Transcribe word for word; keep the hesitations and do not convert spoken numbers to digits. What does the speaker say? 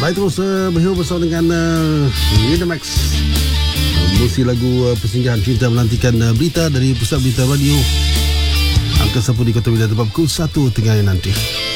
Baik, terus uh, berhubung bersama dengan uh, Winamax, uh, musik lagu uh, persinggahan cinta menantikan uh, berita dari Pusat Berita Radio Angkasa Putih Kota William tempat pukul satu tengah hari nanti.